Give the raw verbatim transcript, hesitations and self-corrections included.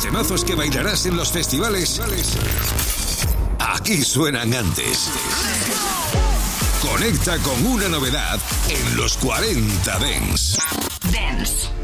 temazos que bailarás en los festivales, aquí suenan antes. Conecta con una novedad en los cuarenta Dance. Dance.